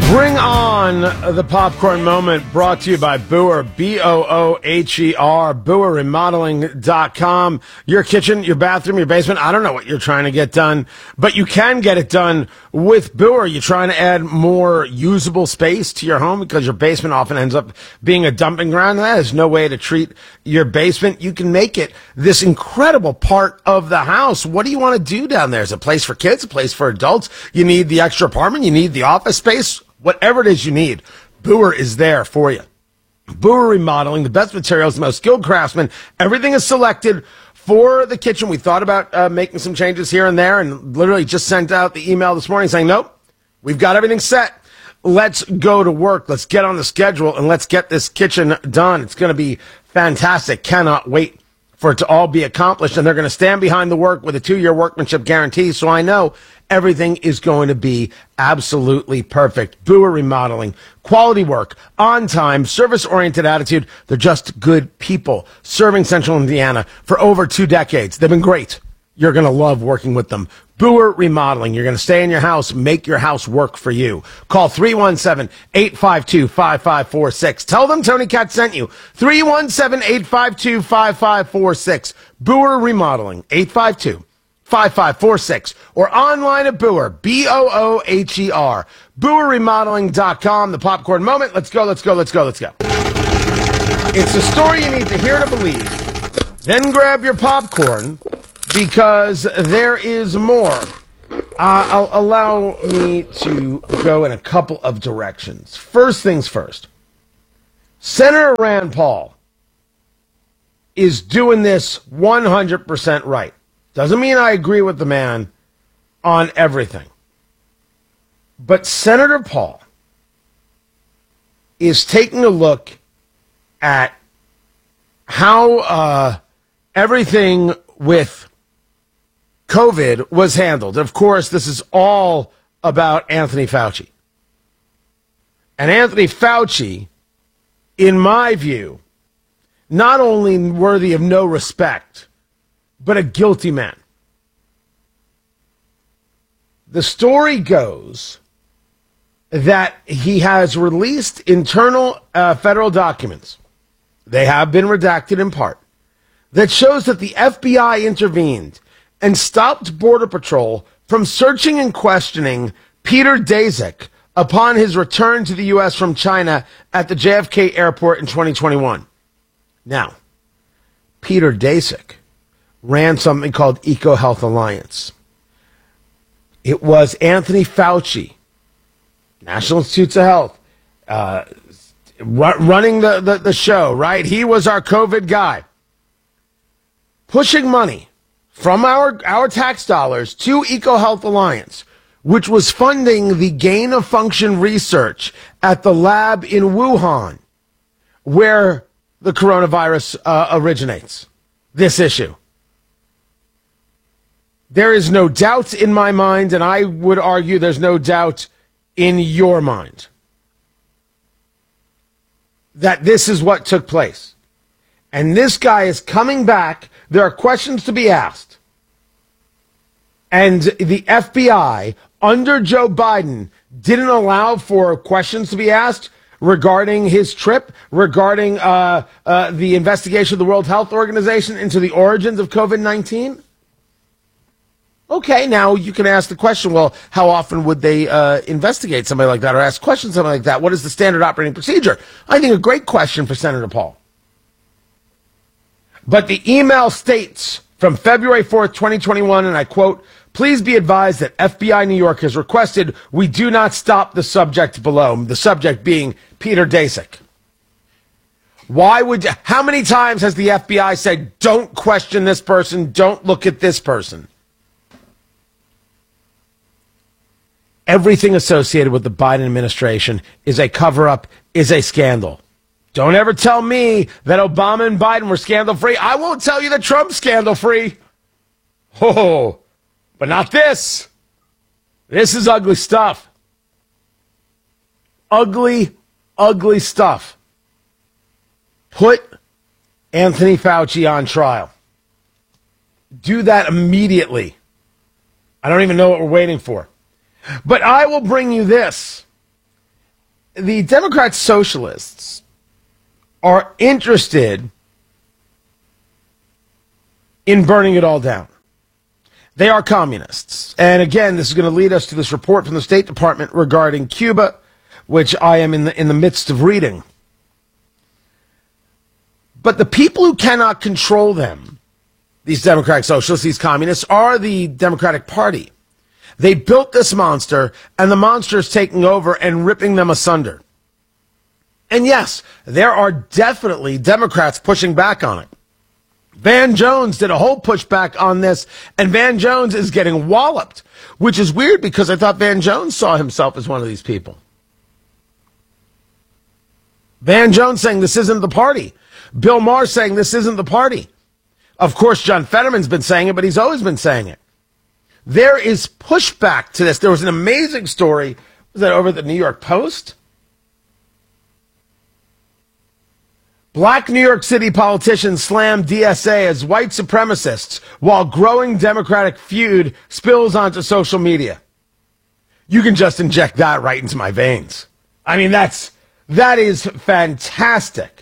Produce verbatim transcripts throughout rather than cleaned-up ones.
Bring on the popcorn moment, brought to you by Booher, B O O H E R, Booher Remodeling dot com. Your kitchen, your bathroom, your basement, I don't know what you're trying to get done, but you can get it done with Booher. You're trying to add more usable space to your home because your basement often ends up being a dumping ground. That is no way to treat your basement. You can make it this incredible part of the house. What do you want to do down there? Is it a place for kids, a place for adults? You need the extra apartment, you need the office space. Whatever it is you need, Booher is there for you. Booher Remodeling, the best materials, the most skilled craftsmen. Everything is selected for the kitchen. We thought about uh, making some changes here and there and literally just sent out the email this morning saying, nope, we've got everything set. Let's go to work. Let's get on the schedule and let's get this kitchen done. It's going to be fantastic. Cannot wait for it to all be accomplished. And they're going to stand behind the work with a two-year workmanship guarantee. So I know everything is going to be absolutely perfect. Booher Remodeling, quality work, on time, service-oriented attitude. They're just good people serving Central Indiana for over two decades. They've been great. You're going to love working with them. Booher Remodeling. You're going to stay in your house, make your house work for you. Call three one seven, eight five two, five five four six. Tell them Tony Katz sent you. three one seven, eight five two, five five four six. Booher Remodeling, eight five two, five five four six. Or online at Booher, B O O H E R. Booher Remodeling dot com. The popcorn moment. Let's go, let's go, let's go, let's go. It's a story you need to hear to believe. Then grab your popcorn, because there is more. Uh, I'll allow me to go in a couple of directions. First things first. Senator Rand Paul is doing this one hundred percent right. Doesn't mean I agree with the man on everything. But Senator Paul is taking a look at how uh, everything with COVID was handled. Of course, this is all about Anthony Fauci. And Anthony Fauci, in my view, not only worthy of no respect, but a guilty man. The story goes that he has released internal uh, federal documents. They have been redacted in part. That shows that the F B I intervened and stopped Border Patrol from searching and questioning Peter Daszak upon his return to the U S from China at the J F K airport in twenty twenty-one. Now, Peter Daszak ran something called EcoHealth Alliance. It was Anthony Fauci, National Institutes of Health, uh, running the, the, the show, right? He was our COVID guy, pushing money from our, our tax dollars to EcoHealth Alliance, which was funding the gain-of-function research at the lab in Wuhan, where the coronavirus uh, originates, this issue. There is no doubt in my mind, and I would argue there's no doubt in your mind, that this is what took place. And this guy is coming back. There are questions to be asked. And the F B I, under Joe Biden, didn't allow for questions to be asked regarding his trip, regarding uh, uh, the investigation of the World Health Organization into the origins of COVID nineteen. Okay, now you can ask the question, well, how often would they uh, investigate somebody like that or ask questions something like that? What is the standard operating procedure? I think a great question for Senator Paul. But the email states from February fourth, twenty twenty-one, and I quote, "Please be advised that F B I New York has requested we do not stop the subject below," the subject being Peter Daszak. Why would, how many times has the F B I said, don't question this person, don't look at this person? Everything associated with the Biden administration is a cover-up, is a scandal. Don't ever tell me that Obama and Biden were scandal-free. I won't tell you that Trump's scandal-free. Oh, but not this. This is ugly stuff. Ugly, ugly stuff. Put Anthony Fauci on trial. Do that immediately. I don't even know what we're waiting for. But I will bring you this. the Democrat socialists are interested in burning it all down. They are communists. And again, this is going to lead us to this report from the State Department regarding Cuba, which I am in the, in the midst of reading. But the people who cannot control them, these Democratic socialists, these communists, are the Democratic Party. They built this monster, and the monster is taking over and ripping them asunder. And yes, there are definitely Democrats pushing back on it. Van Jones did a whole pushback on this, and Van Jones is getting walloped, which is weird because I thought Van Jones saw himself as one of these people. Van Jones saying this isn't the party. Bill Maher saying this isn't the party. Of course, John Fetterman's been saying it, but he's always been saying it. There is pushback to this. There was an amazing story. Was that over at the New York Post? Black New York City politicians slam D S A as white supremacists while growing Democratic feud spills onto social media. You can just inject that right into my veins. I mean, that's, that is fantastic.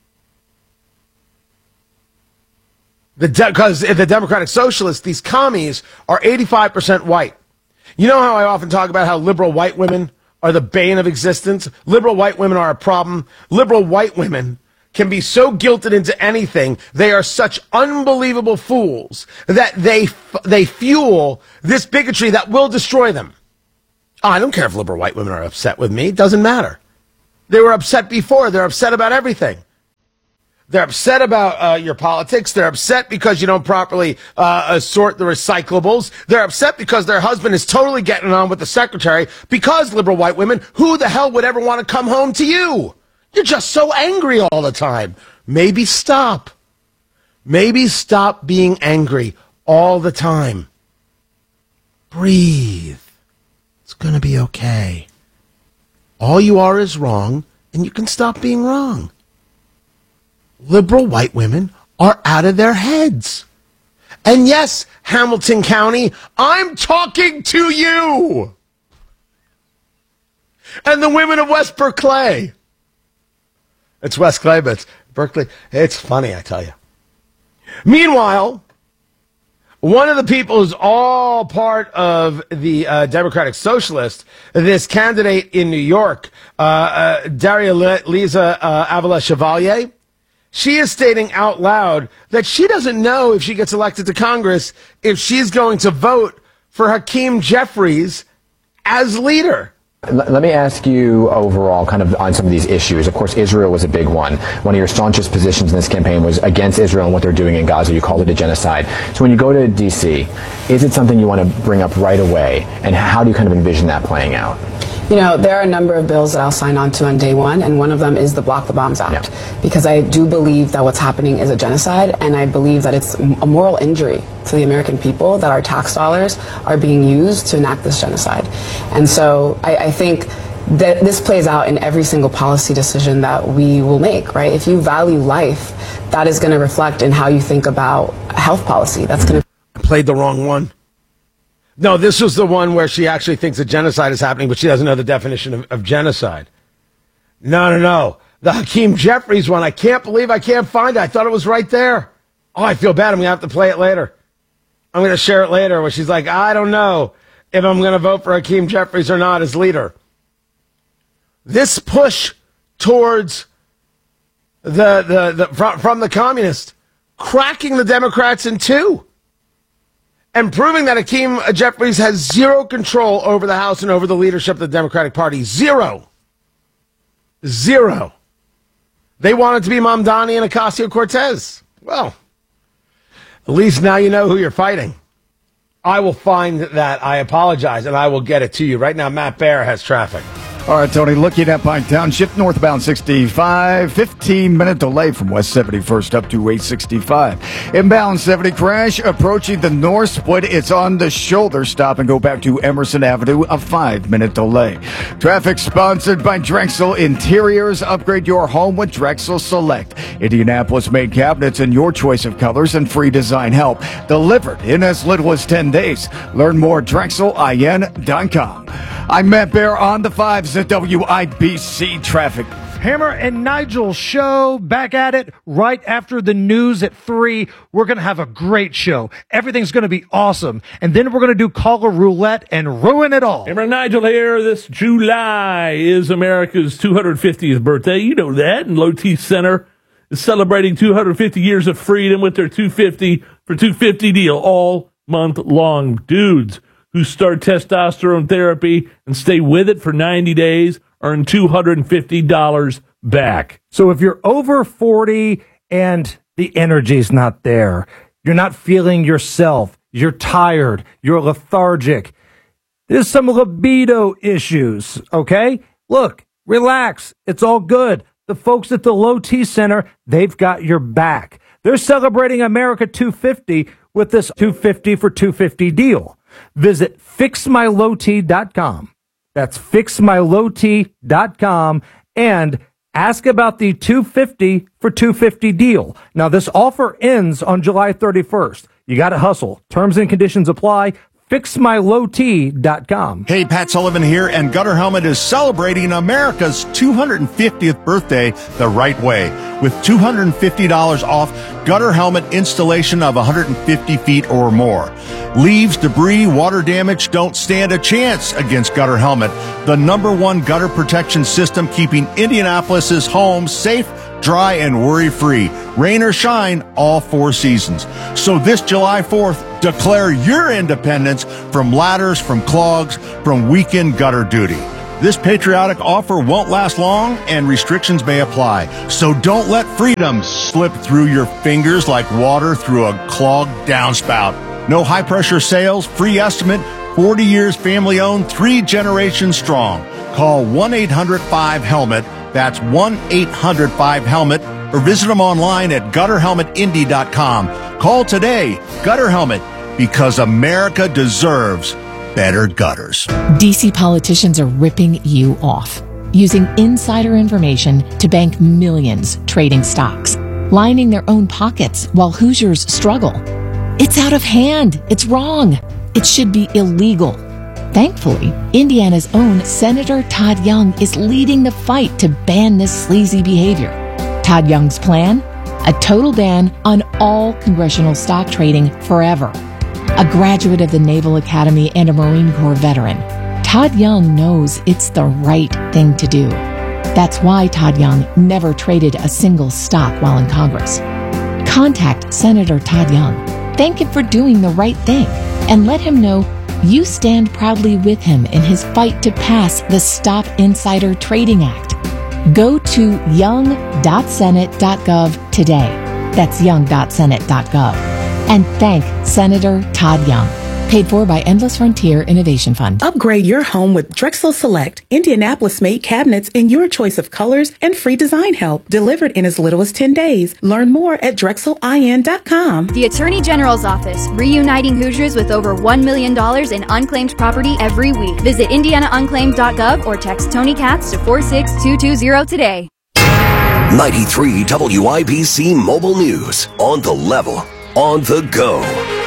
The because de- the Democratic Socialists, these commies, are eighty-five percent white. You know how I often talk about how liberal white women are the bane of existence? Liberal white women are a problem. Liberal white women can be so guilted into anything. They are such unbelievable fools that they f- they fuel this bigotry that will destroy them. Oh, I don't care if liberal white women are upset with me. It doesn't matter. They were upset before. They're upset about everything. They're upset about uh, your politics. They're upset because you don't properly uh, sort the recyclables. They're upset because their husband is totally getting on with the secretary. Because liberal white women, who the hell would ever want to come home to you? You're just so angry all the time. Maybe stop. Maybe stop being angry all the time. Breathe. It's going to be okay. All you are is wrong, and you can stop being wrong. Liberal white women are out of their heads. And yes, Hamilton County, I'm talking to you. And the women of West Berkeley. It's West Clay, but it's Berkeley. It's funny, I tell you. Meanwhile, one of the people who's all part of the uh, Democratic Socialist, this candidate in New York, uh, uh, Daria Lisa uh, Avila Chevalier, she is stating out loud that she doesn't know if she gets elected to Congress if she's going to vote for Hakeem Jeffries as leader. Let me ask you overall kind of on some of these issues. Of course, Israel was a big one. One of your staunchest positions in this campaign was against Israel and what they're doing in Gaza. You called it a genocide. So when you go to D C, is it something you want to bring up right away? And how do you kind of envision that playing out? You know, there are a number of bills that I'll sign on to on day one, and one of them is the Block the Bombs Act. Yeah. Because I do believe that what's happening is a genocide, and I believe that it's a moral injury to the American people that our tax dollars are being used to enact this genocide. And so I, I think that this plays out in every single policy decision that we will make, right? If you value life, that is going to reflect in how you think about health policy. That's going to... I played the wrong one. No, this was the one where she actually thinks a genocide is happening, but she doesn't know the definition of, of genocide. No, no, no. The Hakeem Jeffries one, I can't believe I can't find it. I thought it was right there. Oh, I feel bad. I'm going to have to play it later. I'm going to share it later where she's like, I don't know if I'm going to vote for Hakeem Jeffries or not as leader. This push towards the, the, the from, from the communists, cracking the Democrats in two. And proving that Hakeem Jeffries has zero control over the House and over the leadership of the Democratic Party. Zero. Zero. They wanted to be Mamdani and Ocasio-Cortez. Well, at least now you know who you're fighting. I will find that. I apologize, and I will get it to you. Right now, Matt Bear has traffic. All right, Tony, looking at Pine Township, northbound sixty-five, fifteen-minute delay from West seventy-first up to eight sixty-five. Inbound seventy crash approaching the north split. It's on the shoulder. Stop and go back to Emerson Avenue, a five-minute delay. Traffic sponsored by Drexel Interiors. Upgrade your home with Drexel Select. Indianapolis-made cabinets in your choice of colors and free design help. Delivered in as little as ten days. Learn more at Drexel I N dot com. I'm Matt Bear on the fives at W I B C Traffic. Hammer and Nigel show back at it right after the news at three. We're going to have a great show. Everything's going to be awesome. And then we're going to do caller roulette and ruin it all. Hammer and Nigel here. This July is America's two hundred fiftieth birthday. You know that. And Low T Center is celebrating two hundred fifty years of freedom with their two fifty for two fifty deal all month long. Dudes who start testosterone therapy and stay with it for ninety days earn two hundred fifty dollars back. So if you're over forty and the energy's not there, you're not feeling yourself, you're tired, you're lethargic, there's some libido issues, okay? Look, relax. It's all good. The folks at the Low T Center, they've got your back. They're celebrating America two fifty with this two fifty for two fifty deal. Visit fix my low t dot com. That's fix my low t dot com and ask about the two fifty for two fifty deal. Now, this offer ends on July thirty-first. You got to hustle. Terms and conditions apply. fix my low t dot com. Hey, Pat Sullivan here, and Gutter Helmet is celebrating America's two hundred fiftieth birthday the right way with two hundred fifty dollars off gutter helmet installation of one hundred fifty feet or more. Leaves, debris, water damage don't stand a chance against Gutter Helmet, the number one gutter protection system keeping Indianapolis's homes safe, dry, and worry-free. Rain or shine, all four seasons. So this July fourth, declare your independence from ladders, from clogs, from weekend gutter duty. This patriotic offer won't last long, and restrictions may apply. So don't let freedom slip through your fingers like water through a clogged downspout. No high-pressure sales, free estimate, forty years family-owned, three generations strong. Call one eight hundred five helmet. That's one eight hundred five helmet, or visit them online at gutter helmet indy dot com. Call today, Gutter Helmet, because America deserves better gutters. D C politicians are ripping you off, using insider information to bank millions trading stocks, lining their own pockets while Hoosiers struggle. It's out of hand. It's wrong. It should be illegal. Thankfully, Indiana's own Senator Todd Young is leading the fight to ban this sleazy behavior. Todd Young's plan? A total ban on all congressional stock trading forever. A graduate of the Naval Academy and a Marine Corps veteran, Todd Young knows it's the right thing to do. That's why Todd Young never traded a single stock while in Congress. Contact Senator Todd Young. Thank him for doing the right thing, and let him know you stand proudly with him in his fight to pass the Stop Insider Trading Act. Go to young dot senate dot gov today. That's young dot senate dot gov. And thank Senator Todd Young. Paid for by Endless Frontier Innovation Fund. Upgrade your home with Drexel Select, Indianapolis-made cabinets in your choice of colors and free design help, delivered in as little as ten days. Learn more at drexel I N dot com. The Attorney General's Office, reuniting Hoosiers with over one million dollars in unclaimed property every week. Visit indiana unclaimed dot gov or text Tony Katz to four six two two zero today. ninety-three W I B C Mobile News. On the level, on the go.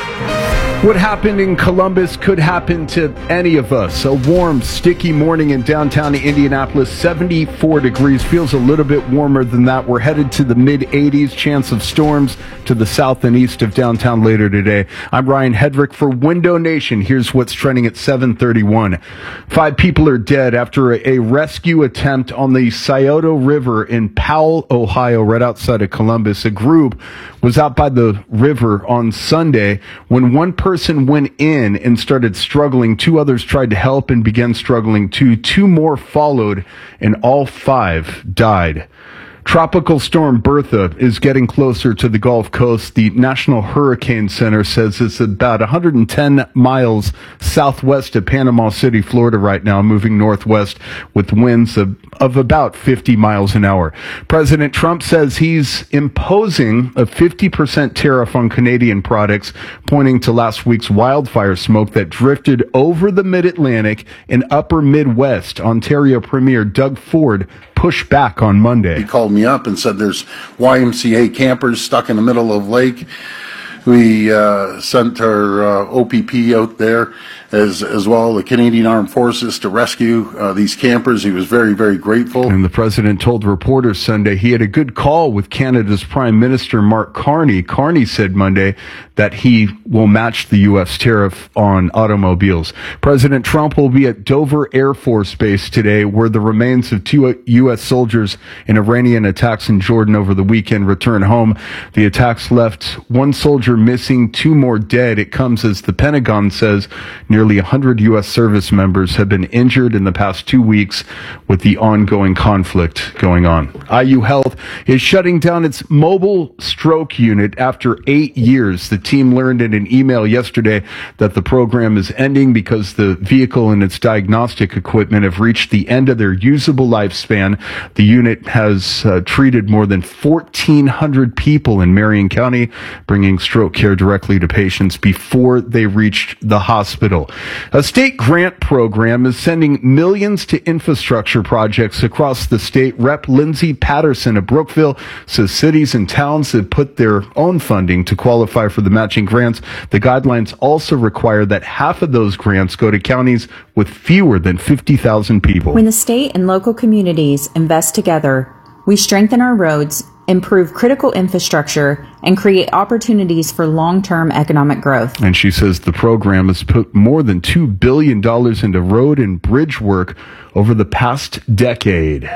What happened in Columbus could happen to any of us. A warm, sticky morning in downtown Indianapolis, seventy-four degrees. Feels a little bit warmer than that. We're headed to the mid eighties. Chance of storms to the south and east of downtown later today. I'm Ryan Hedrick for Window Nation. Here's what's trending at seven thirty-one. Five people are dead after a rescue attempt on the Scioto River in Powell, Ohio, right outside of Columbus. A group was out by the river on Sunday when one person went in and started struggling. Two others tried to help and began struggling too. Two more followed, and all five died. Tropical storm Bertha is getting closer to the Gulf Coast. The National Hurricane Center says it's about one hundred ten miles southwest of Panama City, Florida right now, moving northwest with winds of, of about fifty miles an hour. President Trump says he's imposing a fifty percent tariff on Canadian products, pointing to last week's wildfire smoke that drifted over the mid-Atlantic and upper Midwest. Ontario Premier Doug Ford pushed back on Monday. He called me up and said there's Y M C A campers stuck in the middle of lake We uh, sent our uh, O P P out there, as as well, the Canadian Armed Forces, to rescue uh, these campers. He was very, very grateful. And the president told reporters Sunday he had a good call with Canada's Prime Minister Mark Carney. Carney said Monday that he will match the U S tariff on automobiles. President Trump will be at Dover Air Force Base today, where the remains of two U S soldiers in Iranian attacks in Jordan over the weekend return home. The attacks left one soldier missing, two more dead. It comes as the Pentagon says nearly one hundred U S service members have been injured in the past two weeks with the ongoing conflict going on. I U Health is shutting down its mobile stroke unit after eight years. The team learned in an email yesterday that the program is ending because the vehicle and its diagnostic equipment have reached the end of their usable lifespan. The unit has uh, treated more than fourteen hundred people in Marion County, bringing stroke care directly to patients before they reached the hospital. A state grant program is sending millions to infrastructure projects across the state. Rep Lindsay Patterson of Brookville says cities and towns have put their own funding to qualify for the matching grants. The guidelines also require that half of those grants go to counties with fewer than fifty thousand people. When the state and local communities invest together, we strengthen our roads, improve critical infrastructure, and create opportunities for long-term economic growth. And she says the program has put more than two billion dollars into road and bridge work over the past decade.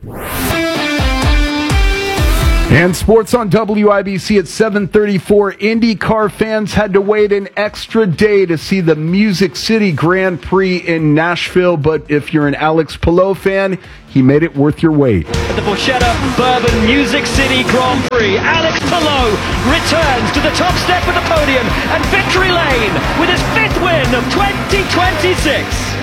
And sports on W I B C at seven thirty-four. IndyCar fans had to wait an extra day to see the Music City Grand Prix in Nashville. But if you're an Alex Palou fan, he made it worth your wait. At the Borchetta Bourbon Music City Grand Prix, Alex Palou returns to the top step of the podium and victory lane with his fifth win of twenty twenty-six.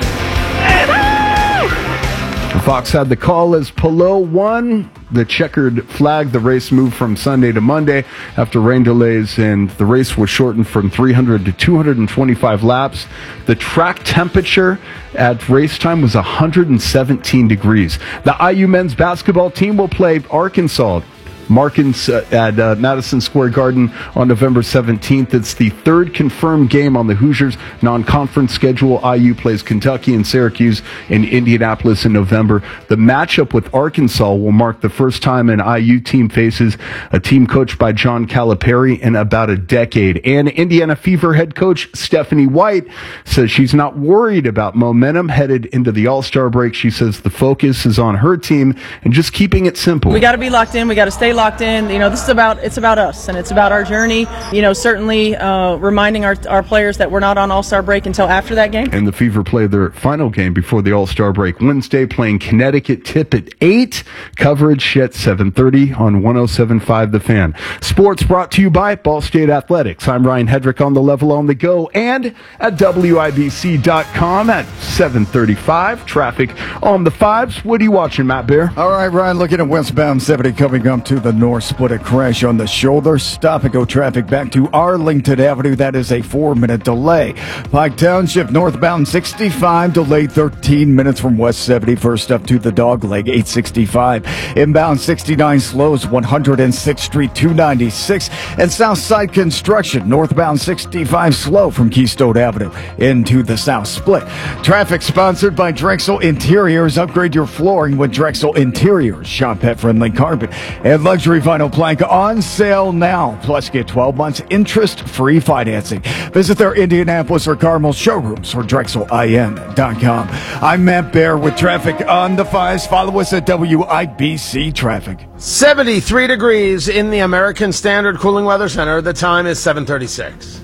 Fox had the call as Palou won the checkered flag. The race moved from Sunday to Monday after rain delays, and the race was shortened from three hundred to two hundred twenty-five laps. The track temperature at race time was one hundred seventeen degrees. The I U men's basketball team will play Arkansas Markins uh, at uh, Madison Square Garden on November seventeenth. It's the third confirmed game on the Hoosiers non-conference schedule. I U plays Kentucky and Syracuse in Indianapolis in November. The matchup with Arkansas will mark the first time an I U team faces a team coached by John Calipari in about a decade. And Indiana Fever head coach Stephanie White says she's not worried about momentum headed into the All-Star break. She says the focus is on her team and just keeping it simple. We got to be locked in. We got to stay locked in. You know, this is about, it's about us, and it's about our journey. You know, certainly uh, reminding our, our players that we're not on All-Star break until after that game. And the Fever play their final game before the All-Star break Wednesday, playing Connecticut. Tip at eight. Coverage at seven thirty on one oh seven point five The Fan. Sports brought to you by Ball State Athletics. I'm Ryan Hedrick on the Level on the Go and at W I B C dot com at seven thirty-five. Traffic on the fives. What are you watching, Matt Bear? All right, Ryan, looking at westbound seventy coming up to the north split. A crash on the shoulder. Stop and go traffic back to Arlington Avenue. That is a four-minute delay. Pike Township northbound sixty-five delayed thirteen minutes from West seventy-first up to the Dog Leg eight sixty-five. Inbound sixty-nine slows one hundred sixth Street two ninety-six. And Southside Construction northbound sixty-five slow from Keystone Avenue into the South Split. Traffic sponsored by Drexel Interiors. Upgrade your flooring with Drexel Interiors. Shop pet-friendly carpet and luxury vinyl plank on sale now. Plus, get twelve months interest-free financing. Visit their Indianapolis or Carmel showrooms or Drexel I N dot com. I'm Matt Bear with traffic on the fives. Follow us at W I B C Traffic. seventy-three degrees in the American Standard Cooling Weather Center. The time is seven thirty-six.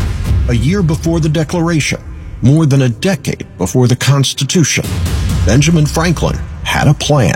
A year before the Declaration, more than a decade before the Constitution, Benjamin Franklin had a plan.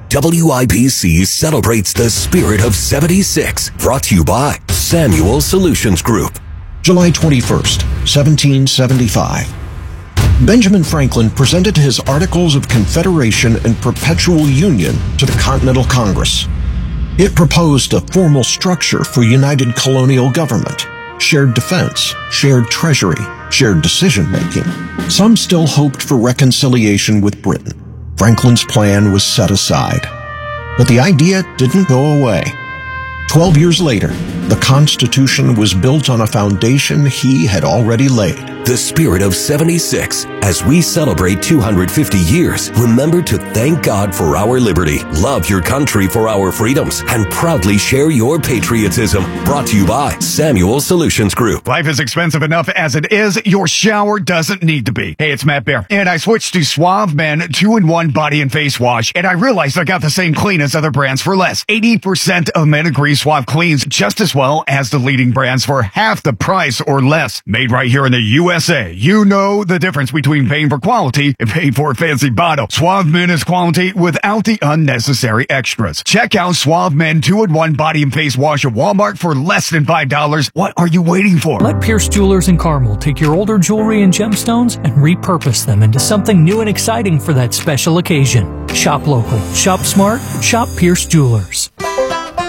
W I B C celebrates the spirit of seventy-six, brought to you by Samuel Solutions Group. July twenty-first, seventeen seventy-five. Benjamin Franklin presented his Articles of Confederation and Perpetual Union to the Continental Congress. It proposed a formal structure for united colonial government, shared defense, shared treasury, shared decision-making. Some still hoped for reconciliation with Britain. Franklin's plan was set aside. But the idea didn't go away. Twelve years later, the Constitution was built on a foundation he had already laid. The spirit of seventy-six. As we celebrate two hundred fifty years, remember to thank God for our liberty, love your country for our freedoms, and proudly share your patriotism. Brought to you by Samuel Solutions Group. Life is expensive enough as it is. Your shower doesn't need to be. Hey, it's Matt Bear, and I switched to Suave Men two in one Body and Face Wash, and I realized I got the same clean as other brands for less. eighty percent of men agree Suave cleans just as well as the leading brands for half the price or less. Made right here in the U S A. You know the difference between paying for quality and paying for a fancy bottle. Suave Men is quality without the unnecessary extras. Check out Suave Men two in one Body and Face Wash at Walmart for less than five dollars. What are you waiting for? Let Pierce Jewelers in Carmel take your older jewelry and gemstones and repurpose them into something new and exciting for that special occasion. Shop local, shop smart, shop Pierce Jewelers.